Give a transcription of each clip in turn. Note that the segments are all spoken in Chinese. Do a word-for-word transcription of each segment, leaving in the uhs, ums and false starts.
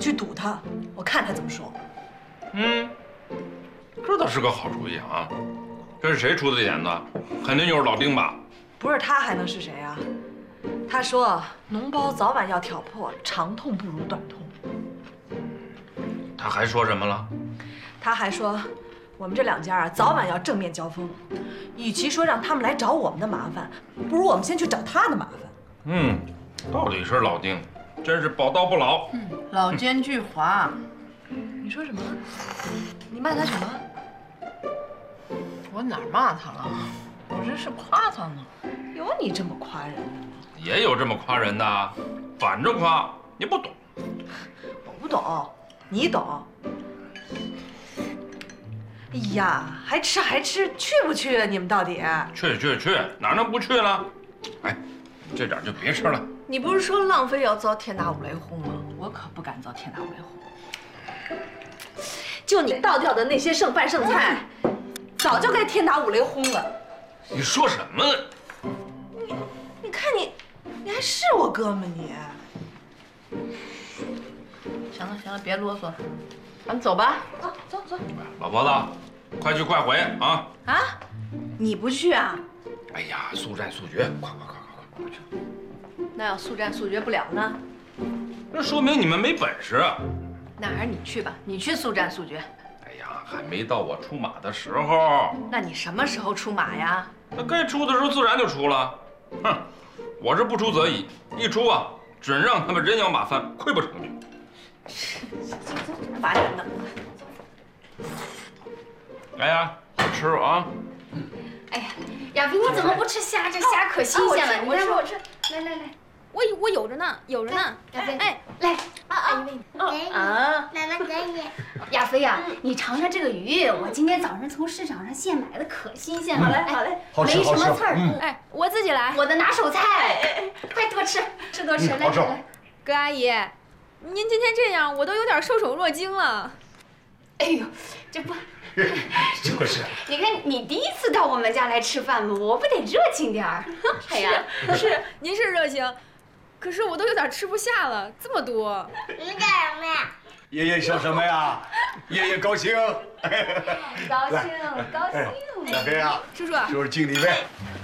去堵他，我看他怎么说。 嗯，这倒是个好主意啊。这是谁出的点子？肯定就是老丁吧？ 不是他还能是谁啊？他说脓包早晚要挑破，长痛不如短痛。 他还说什么了？ 他还说，我们这两家啊，早晚要正面交锋。与其说让他们来找我们的麻烦，不如我们先去找他的麻烦。 嗯，到底是老丁，真是宝刀不老。 嗯，老奸巨猾。 你说什么？你骂他什么？ 我哪儿骂他了？我这是夸他呢。 有你这么夸人的吗？ 也有这么夸人的，反着夸，你不懂。 我不懂，你懂。哎呀，还吃还吃，去不去？你们到底？ 去去去，哪能不去了？哎，这点就别吃了。 你不是说浪妃要遭天打五雷轰吗？我可不敢遭天打五雷轰。 就你倒掉的那些剩饭剩菜，早就该天打五雷轰了。 你说什么呢？ 你看你，你还是我哥们你？ 行了行了，别啰嗦，咱们走吧。 啊，走走。 老婆子，快去快回啊！ 啊，你不去啊？ 哎呀，速战速决，快快快快快快去！ 那要速战速决不了呢？ 那说明你们没本事。 那还是你去吧，你去速战速决。 哎呀，还没到我出马的时候。 那你什么时候出马呀？ 那该出的时候自然就出了。哼，我是不出则已，一出啊，准让他们人仰马翻，溃不成军。 烦人呢。 来呀，好吃啊！ 哎呀，亚萍，你怎么不吃虾？这虾可新鲜了。你来，我吃。来来来， 我我有着呢，有着呢。 亚菲， 哎， 来，啊啊， 给你， 啊， 妈妈给你。 亚菲呀，你尝尝这个鱼，我今天早上从市场上现买的，可新鲜了。 好嘞好嘞， 没什么刺儿。 哎，我自己来。 我的拿手菜，快多吃，吃多吃。来来来， 葛阿姨，您今天这样，我都有点受宠若惊了。 哎呦，这不。 就是， 你看你第一次到我们家来吃饭嘛，我不得热情点儿？哎呀， 是您是热情，可是我都有点吃不下了，这么多。 你干什么呀？ 爷爷笑什么呀？爷爷高兴。 高兴高兴。 小飞啊， 叔叔， 叔叔敬你一杯。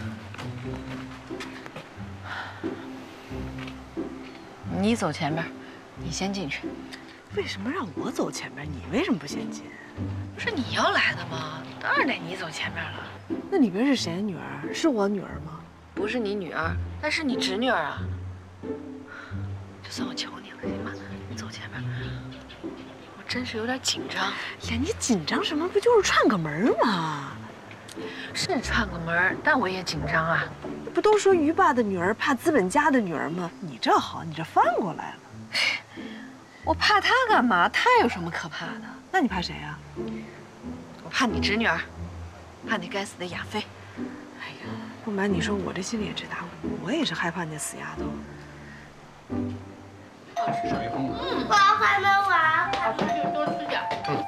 你走前边，你先进去。 为什么让我走前面？你为什么不先进？ 不是你要来的吗？当然得你走前面了。 那里边是谁的女儿？是我女儿吗？ 不是你女儿，那是你侄女儿啊。就算我求你了，行吗？你走前面。我真是有点紧张。 呀，你紧张什么？不就是串个门吗？ 是串个门，但我也紧张啊。 不都说于爸的女儿怕资本家的女儿吗？你这好，你这翻过来了。 我怕他干嘛？他有什么可怕的？ 那你怕谁啊？ 我怕你侄女儿，怕那该死的亚菲。 哎呀，不瞒你说，我这心里也直打鼓，我也是害怕那死丫头。 嗯，我还没完。 好吃就多吃点。嗯。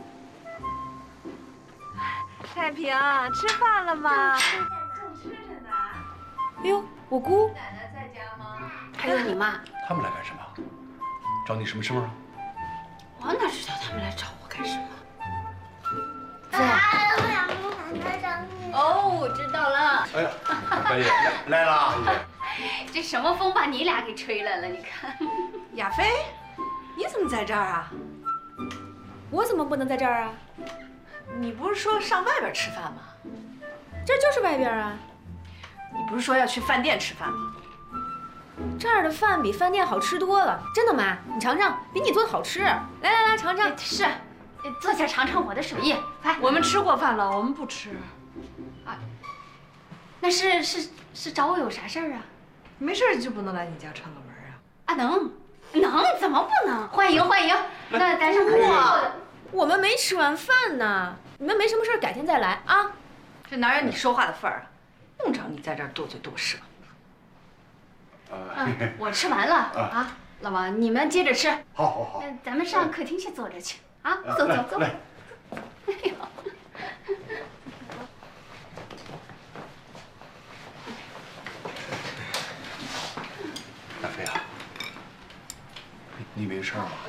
太平，吃饭了吗？正吃着呢。哎呦，我姑奶奶在家吗？还有你妈。 他们来干什么？找你什么事啊？ 我哪知道他们来找我干什么？ 啊，我想跟奶奶找你。 哦，我知道了。 哎呀，半夜来来了。 这什么风把你俩给吹来了？你看， 亚飞，你怎么在这儿啊？ 我怎么不能在这儿啊？ 你不是说上外边吃饭吗？ 这就是外边啊。 你不是说要去饭店吃饭吗？ 这儿的饭比饭店好吃多了，真的妈，你尝尝，比你做的好吃。来来来，尝尝。 是，坐下尝尝我的手艺。快， 我们吃过饭了，我们不吃。 啊，那是是是找我有啥事儿啊？ 没事就不能来你家串个门啊？ 啊，能能，怎么不能？欢迎欢迎，那咱上客厅坐。 我们没吃完饭呢，你们没什么事改天再来啊。 这哪有你说话的份儿啊？用着你在这儿多嘴多舌。 嗯，我吃完了啊，老王，你们接着吃。 好好好。 那咱们上客厅去坐着去啊，走走走。 来。 哎呦。 大飞啊，你你没事吗？